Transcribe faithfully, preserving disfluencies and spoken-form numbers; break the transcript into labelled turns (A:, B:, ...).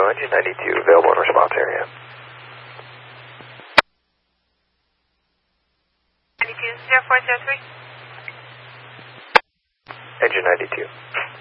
A: Bravo, engine ninety-two, available in response area.
B: ninety-two, zero four zero three.
A: Engine ninety-two.